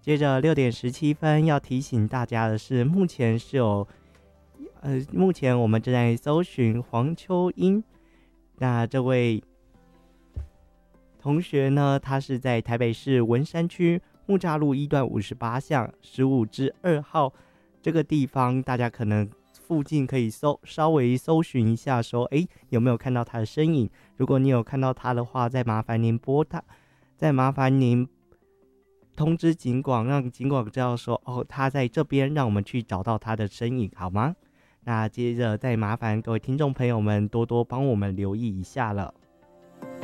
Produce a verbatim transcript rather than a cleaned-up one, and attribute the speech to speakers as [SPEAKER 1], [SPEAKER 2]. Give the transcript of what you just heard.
[SPEAKER 1] 接着六点十七分要提醒大家的是，目前是有呃，目前我们正在搜寻黄秋英。那这位同学呢，他是在台北市文山区木栅路一段五十八巷十五之二号这个地方，大家可能附近可以搜稍微搜寻一下，说，哎，有没有看到他的身影？如果你有看到他的话，再麻烦您拨他，再麻烦您通知警广，让警广知道说，哦，他在这边，让我们去找到他的身影，好吗？那接着再麻烦各位听众朋友们多多帮我们留意一下了。